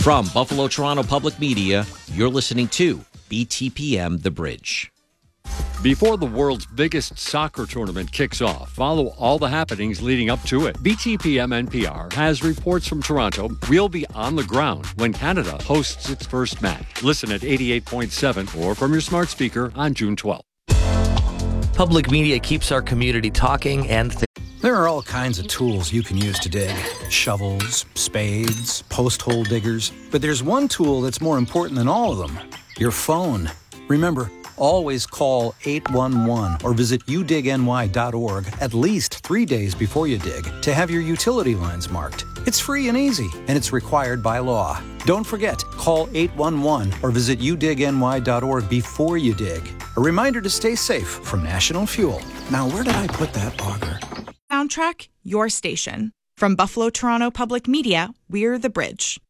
From Buffalo Toronto Public Media, you're listening to BTPM The Bridge. Before the world's biggest soccer tournament kicks off, follow all the happenings leading up to it. BTPM NPR has reports from Toronto. We'll be on the ground when Canada hosts its first match. Listen at 88.7 or from your smart speaker on June 12th. Public media keeps our community talking and There are all kinds of tools you can use to dig. Shovels, spades, post-hole diggers. But there's one tool that's more important than all of them. Your phone. Remember, always call 811 or visit udigny.org at least 3 days before you dig to have your utility lines marked. It's free and easy, and it's required by law. Don't forget, call 811 or visit udigny.org before you dig. A reminder to stay safe from National Fuel. Now, where did I put that auger? Soundtrack, your station. From Buffalo Toronto Public Media, we're The Bridge.